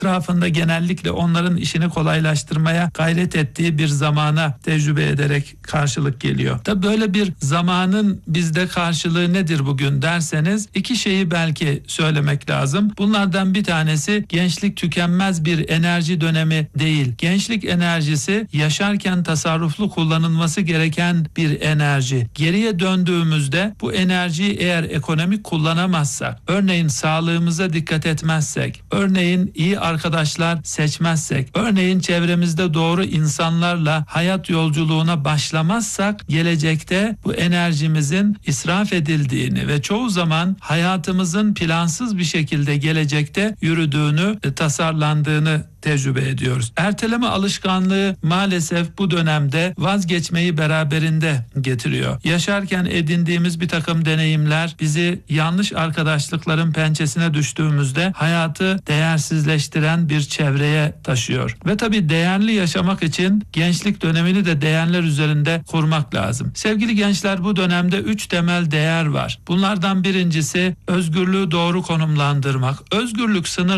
etrafında genellikle onların işini kolaylaştırmaya gayret ettiği bir zamana tecrübe ederek karşılık geliyor. Tabii böyle bir zamanın bizde karşılığı nedir bugün derseniz, iki şeyi belki söylemek lazım. Bunlardan bir tanesi, gençlik tükenmez bir enerji dönemi değil. Gençlik enerjisi yaşarken tasarruflu kullanılması gereken bir enerji. Geriye döndüğümüzde bu enerjiyi eğer ekonomik kullanamazsak, örneğin sağlığımıza dikkat etmezsek, örneğin iyi arkadaşlar seçmezsek, örneğin çevremizde doğru insanlarla hayat yolculuğuna başlamazsak, gelecekte bu enerjimizin israf edildiğini ve çoğu zaman hayatımızın plansız bir şekilde gelecekte yürüdüğünü, tasarlandığını tecrübe ediyoruz. Erteleme alışkanlığı maalesef bu dönemde vazgeçmeyi beraberinde getiriyor. Yaşarken edindiğimiz bir takım deneyimler bizi yanlış arkadaşlıkların pençesine düştüğümüzde hayatı değersizleştiren bir çevreye taşıyor. Ve tabii değerli yaşamak için gençlik dönemini de değerler üzerinde kurmak lazım. Sevgili gençler, bu dönemde 3 temel değer var. Bunlardan birincisi özgürlüğü doğru konumlandırmak. Özgürlük sınır